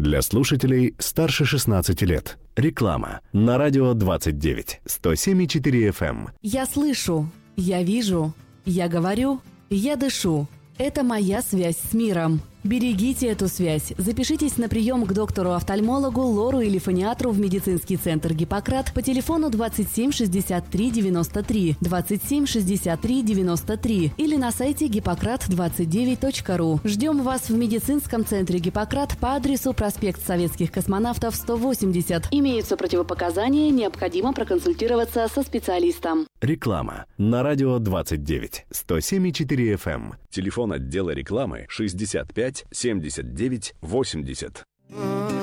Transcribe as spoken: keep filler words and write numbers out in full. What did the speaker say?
Для слушателей старше шестнадцати лет. Реклама на радио двадцать девять, сто семь и четыре эф эм. Я слышу, я вижу, я говорю, я дышу. Это моя связь с миром. Берегите эту связь. Запишитесь на прием к доктору-офтальмологу, лору или фониатру в медицинский центр «Гиппократ» по телефону двадцать семь шестьдесят три девяносто три, двадцать семь шестьдесят три девяносто три или на сайте гиппократ двадцать девять точка ру. Ждем вас в медицинском центре «Гиппократ» по адресу проспект Советских космонавтов, сто восемьдесят. Имеются противопоказания, необходимо проконсультироваться со специалистом. Реклама на радио двадцать девять, сто семь и четыре эф эм. Телефон отдела рекламы шестьдесят пять семьдесят девять восемьдесят.